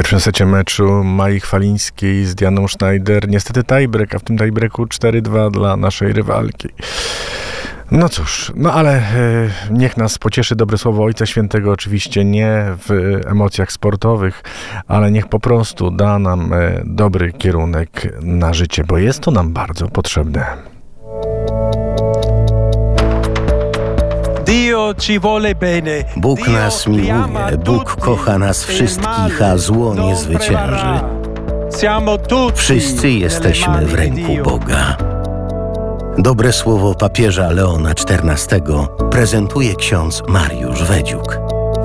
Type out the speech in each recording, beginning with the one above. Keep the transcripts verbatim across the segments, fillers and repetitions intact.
pierwszym secie meczu Mai Chwalińskiej z Dianą Schneider. Niestety tiebreak, a w tym tiebreaku cztery dwa dla naszej rywalki. No cóż, no ale e, niech nas pocieszy dobre słowo Ojca Świętego, oczywiście nie w emocjach sportowych, ale niech po prostu da nam e, dobry kierunek na życie, bo jest to nam bardzo potrzebne. Bóg nas miłuje, Bóg kocha nas wszystkich, a zło nie zwycięży. Wszyscy jesteśmy w ręku Boga. Dobre słowo papieża Leona czternastego prezentuje ksiądz Mariusz Wedziuk.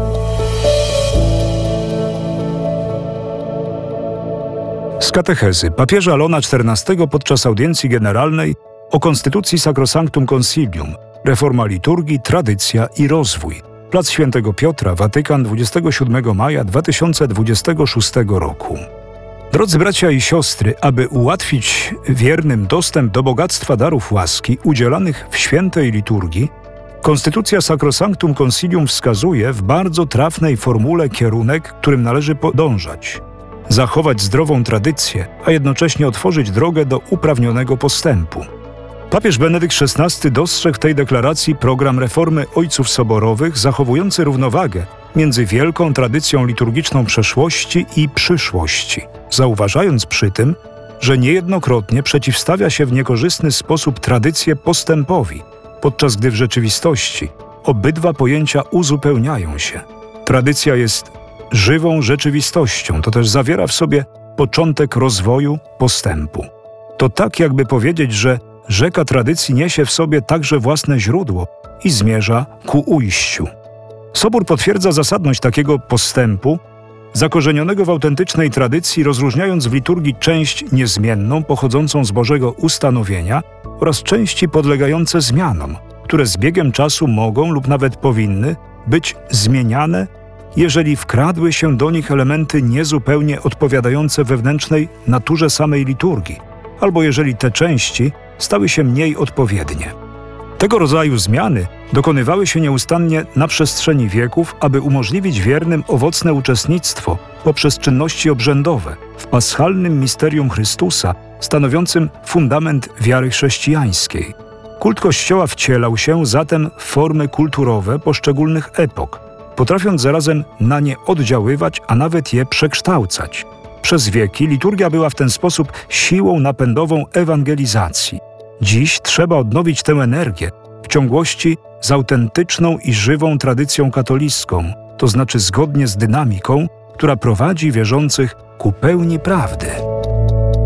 Z katechezy papieża Leona czternastego podczas audiencji generalnej o Konstytucji Sacrosanctum Concilium, reforma liturgii, tradycja i rozwój. Plac Świętego Piotra, Watykan, dwudziestego siódmego maja dwa tysiące dwudziestego szóstego roku. Drodzy bracia i siostry, aby ułatwić wiernym dostęp do bogactwa darów łaski udzielanych w świętej liturgii, Konstytucja Sacrosanctum Concilium wskazuje w bardzo trafnej formule kierunek, którym należy podążać. Zachować zdrową tradycję, a jednocześnie otworzyć drogę do uprawnionego postępu. Papież Benedykt szesnasty dostrzegł w tej deklaracji program reformy ojców soborowych zachowujący równowagę między wielką tradycją liturgiczną przeszłości i przyszłości, zauważając przy tym, że niejednokrotnie przeciwstawia się w niekorzystny sposób tradycję postępowi, podczas gdy w rzeczywistości obydwa pojęcia uzupełniają się. Tradycja jest żywą rzeczywistością, to też zawiera w sobie początek rozwoju, postępu. To tak jakby powiedzieć, że rzeka tradycji niesie w sobie także własne źródło i zmierza ku ujściu. Sobór potwierdza zasadność takiego postępu, zakorzenionego w autentycznej tradycji, rozróżniając w liturgii część niezmienną, pochodzącą z Bożego ustanowienia oraz części podlegające zmianom, które z biegiem czasu mogą lub nawet powinny być zmieniane, jeżeli wkradły się do nich elementy niezupełnie odpowiadające wewnętrznej naturze samej liturgii, albo jeżeli te części stały się mniej odpowiednie. Tego rodzaju zmiany dokonywały się nieustannie na przestrzeni wieków, aby umożliwić wiernym owocne uczestnictwo poprzez czynności obrzędowe w paschalnym misterium Chrystusa, stanowiącym fundament wiary chrześcijańskiej. Kult Kościoła wcielał się zatem w formy kulturowe poszczególnych epok, potrafiąc zarazem na nie oddziaływać, a nawet je przekształcać. Przez wieki liturgia była w ten sposób siłą napędową ewangelizacji. Dziś trzeba odnowić tę energię w ciągłości z autentyczną i żywą tradycją katolicką, to znaczy zgodnie z dynamiką, która prowadzi wierzących ku pełni prawdy.